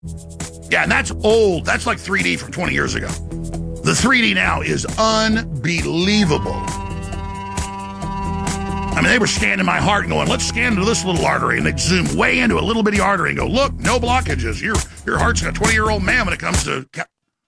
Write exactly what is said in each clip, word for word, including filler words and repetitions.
Yeah, and that's old. That's like three D from twenty years ago. The three D now is unbelievable. I mean, they were scanning my heart and going, let's scan into this little artery. And they'd zoom way into a little bitty artery and go, look, no blockages. Your, your heart's a twenty-year-old man when it comes to... Ca-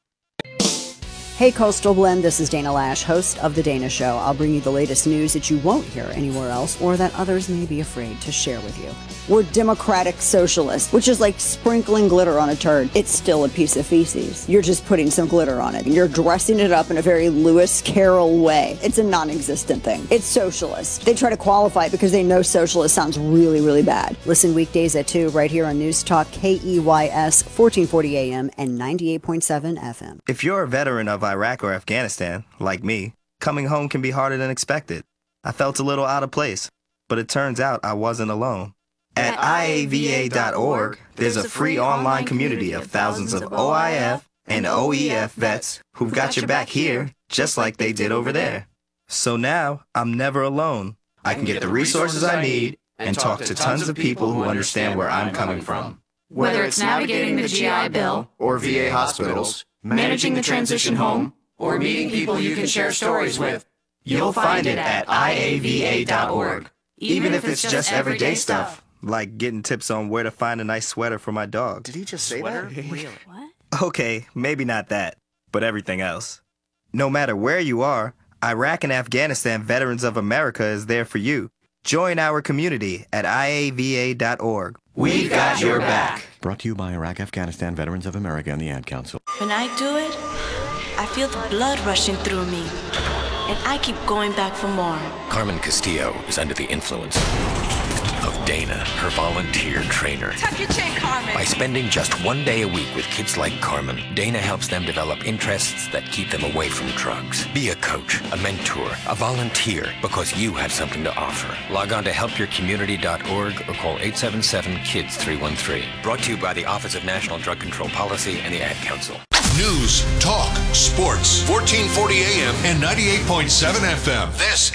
Hey, Coastal Blend, this is Dana Lash, host of The Dana Show. I'll bring you the latest news that you won't hear anywhere else or that others may be afraid to share with you. We're democratic socialists, which is like sprinkling glitter on a turd. It's still a piece of feces. You're just putting some glitter on it, and you're dressing it up in a very Lewis Carroll way. It's a non-existent thing. It's socialist. They try to qualify it because they know socialist sounds really, really bad. Listen weekdays at two right here on News Talk K E Y S, fourteen forty A M and ninety-eight point seven F M. If you're a veteran of Iraq or Afghanistan, like me, coming home can be harder than expected. I felt a little out of place, but it turns out I wasn't alone. At I A V A dot org, there's a free online community of thousands of O I F and O E F vets who've got your back here, just like they did over there. So now, I'm never alone. I can get the resources I need and talk to tons of people who understand where I'm coming from. Whether it's navigating the G I Bill, or V A hospitals, managing the transition home, or meeting people you can share stories with, you'll find it at I A V A dot org. Even if it's just everyday stuff. Like getting tips on where to find a nice sweater for my dog. Did he just say Sweater? that? Really? What? Okay, maybe not that, but everything else. No matter where you are, Iraq and Afghanistan Veterans of America is there for you. Join our community at I A V A dot org. We've got your back. Brought to you by Iraq Afghanistan Veterans of America and the Ad Council. When I do it, I feel the blood rushing through me, and I keep going back for more. Carmen Castillo is under the influence of Dana, her volunteer trainer. Tuck your chin, Carmen. By spending just one day a week with kids like Carmen, Dana helps them develop interests that keep them away from drugs. Be a coach, a mentor, a volunteer, because you have something to offer. Log on to help your community dot org or call eight seven seven, KIDS three one three. Brought to you by the Office of National Drug Control Policy and the Ad Council. News, talk, sports, fourteen forty A M and ninety-eight point seven F M. This